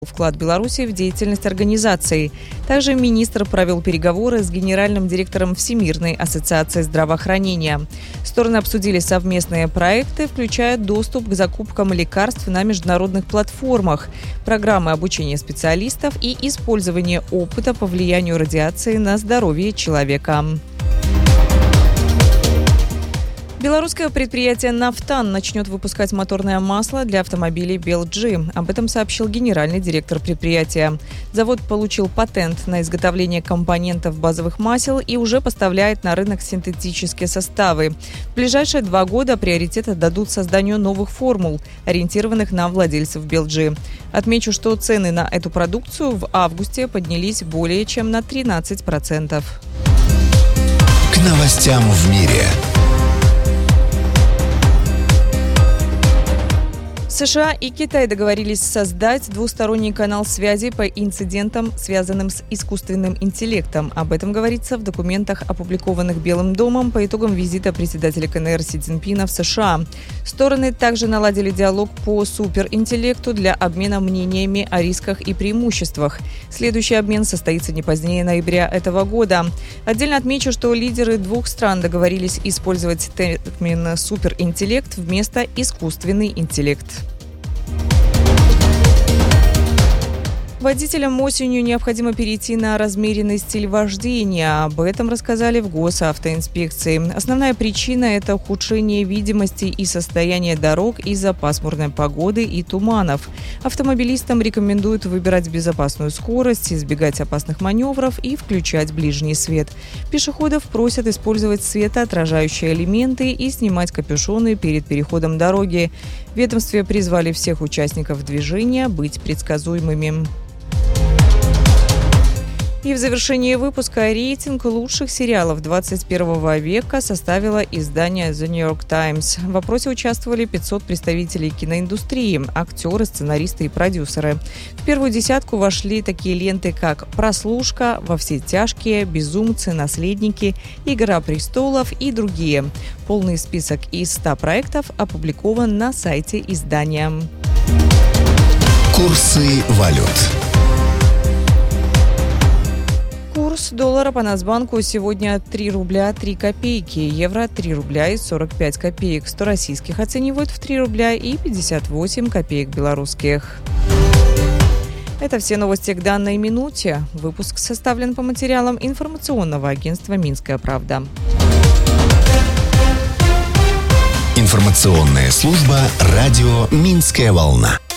вклад Беларуси в деятельность организации. Также министр провел переговоры с генеральным директором Всемирной ассоциации здравоохранения. Стороны обсудили совместные проекты, включая доступ к закупкам лекарств на международных платформах, программы обучения специалистов и использование опыта по влиянию радиации на здоровье человека. Белорусское предприятие «Нафтан» начнет выпускать моторное масло для автомобилей «Белджи». Об этом сообщил генеральный директор предприятия. Завод получил патент на изготовление компонентов базовых масел и уже поставляет на рынок синтетические составы. В ближайшие 2 года приоритет отдадут созданию новых формул, ориентированных на владельцев «Белджи». Отмечу, что цены на эту продукцию в августе поднялись более чем на 13%. К новостям в мире. США и Китай договорились создать двусторонний канал связи по инцидентам, связанным с искусственным интеллектом. Об этом говорится в документах, опубликованных Белым домом по итогам визита председателя КНР Си Цзиньпина в США. Стороны также наладили диалог по суперинтеллекту для обмена мнениями о рисках и преимуществах. Следующий обмен состоится не позднее ноября этого года. Отдельно отмечу, что лидеры 2 стран договорились использовать термин «суперинтеллект» вместо «искусственный интеллект». Водителям осенью необходимо перейти на размеренный стиль вождения. Об этом рассказали в госавтоинспекции. Основная причина – это ухудшение видимости и состояния дорог из-за пасмурной погоды и туманов. Автомобилистам рекомендуют выбирать безопасную скорость, избегать опасных маневров и включать ближний свет. Пешеходов просят использовать светоотражающие элементы и снимать капюшоны перед переходом дороги. В ведомстве призвали всех участников движения быть предсказуемыми. И в завершении выпуска рейтинг лучших сериалов 21 века составило издание The New York Times. В опросе участвовали 500 представителей киноиндустрии, актеры, сценаристы и продюсеры. В первую десятку вошли такие ленты, как «Прослушка», «Во все тяжкие», «Безумцы», «Наследники», «Игра престолов» и другие. Полный список из 100 проектов опубликован на сайте издания. Курсы валют. Курс доллара по Нацбанку сегодня 3 рубля 3 копейки, евро 3 рубля и 45 копеек, 100 российских оценивают в 3 рубля и 58 копеек белорусских. Это все новости к данной минуте. Выпуск составлен по материалам информационного агентства «Минская правда». Информационная служба радио «Минская волна».